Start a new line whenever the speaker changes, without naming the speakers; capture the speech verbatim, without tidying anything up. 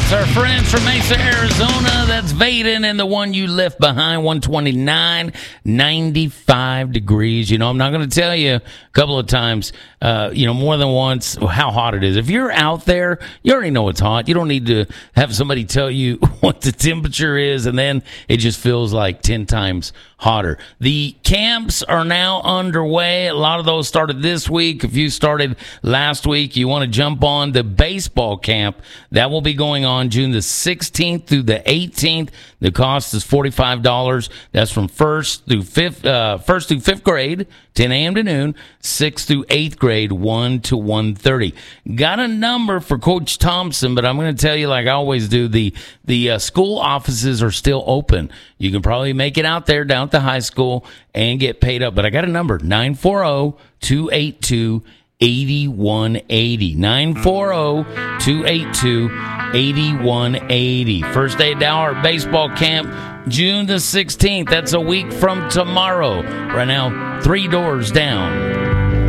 That's our friends from Mesa, Arizona. That's Vaden and the one you left behind, one twenty-nine, ninety-five degrees. You know, I'm not going to tell you a couple of times, uh, you know, more than once how hot it is. If you're out there, you already know it's hot. You don't need to have somebody tell you what the temperature is, and then it just feels like ten times hotter. The camps are now underway. A lot of those started this week. A few started last week. You want to jump on the baseball camp. That will be going on June the sixteenth through the eighteenth. The cost is forty-five dollars. That's from first through fifth, uh, first through fifth grade, ten a.m. to noon, sixth through eighth grade, one to one thirty. Got a number for Coach Thompson, but I'm going to tell you, like I always do, the the uh, school offices are still open. You can probably make it out there down at the high school and get paid up. But I got a number, nine four zero, two eight two, eight one eight zero. nine four zero, two eight two, eight one eight zero. First day of our baseball camp, June the sixteenth. That's a week from tomorrow. Right now, three doors down.